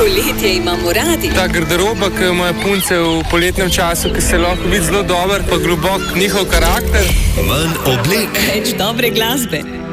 Poletje imamo radi. Ta garderoba, ki jo imajo punce v poletnem času, ki se lahko vidi zelo dober, pa globok njihov karakter. Manj oblek. Več dobre glasbe.